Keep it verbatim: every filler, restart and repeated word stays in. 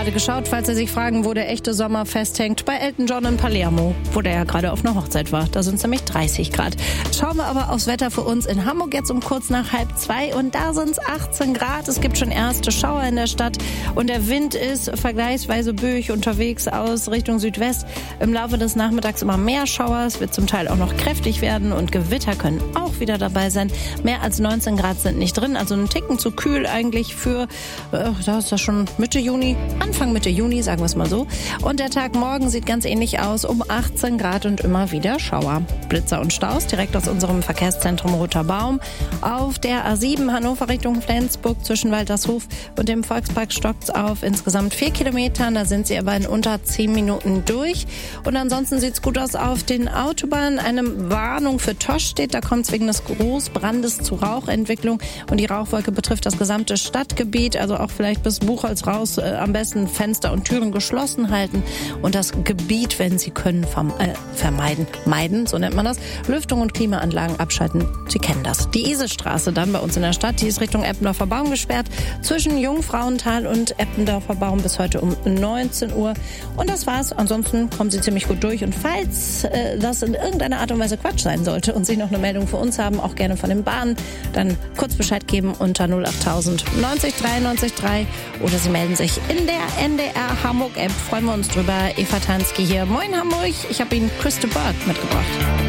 gerade geschaut, falls Sie sich fragen, wo der echte Sommer festhängt. Bei Elton John in Palermo, wo der ja gerade auf einer Hochzeit war. Da sind es nämlich dreißig Grad. Schauen wir aber aufs Wetter für uns in Hamburg jetzt um kurz nach halb zwei. Und da sind es achtzehn Grad. Es gibt schon erste Schauer in der Stadt. Und der Wind ist vergleichsweise böig unterwegs aus Richtung Südwest. Im Laufe des Nachmittags immer mehr Schauer. Es wird zum Teil auch noch kräftig werden. Und Gewitter können auch wieder dabei sein. Mehr als neunzehn Grad sind nicht drin. Also ein Ticken zu kühl eigentlich für, äh, da ist das schon Mitte Juni, Anfang Mitte Juni, sagen wir es mal so. Und der Tag morgen sieht ganz ähnlich aus, um achtzehn Grad und immer wieder Schauer. Blitzer und Staus direkt aus unserem Verkehrszentrum Roter Baum. Auf der A sieben Hannover Richtung Flensburg zwischen Waltershof und dem Volkspark stockt's auf insgesamt vier Kilometern. Da sind sie aber in unter zehn Minuten durch. Und ansonsten sieht's gut aus auf den Autobahnen. Eine Warnung für Tosch steht. Da kommt es wegen des Großbrandes zu Rauchentwicklung. Und die Rauchwolke betrifft das gesamte Stadtgebiet. Also auch vielleicht bis Buchholz raus. Äh, am besten Fenster und Türen geschlossen halten. Und das Gebiet, wenn Sie können, verm- äh, vermeiden. Meiden, so nennt man das. Lüftung und Klimaanlagen abschalten. Sie kennen das. Die Isestraße dann bei uns in der Stadt. Die ist Richtung Eppendorfer Baum gesperrt. Zwischen Jungfrauental und Eppendorfer Baum bis heute um neunzehn Uhr. Und das war's. Ansonsten kommen Sie ziemlich gut durch. Und falls äh, das in irgendeiner Art und Weise Quatsch sein sollte und Sie noch eine Meldung für uns haben, auch gerne von den Bahnen, dann kurz Bescheid geben unter null achttausend neunzig dreiundneunzig drei oder Sie melden sich in der N D R Hamburg App. Freuen wir uns drüber. Eva Tansky hier. Moin Hamburg. Ich habe Ihnen Chris de Burgh mitgebracht.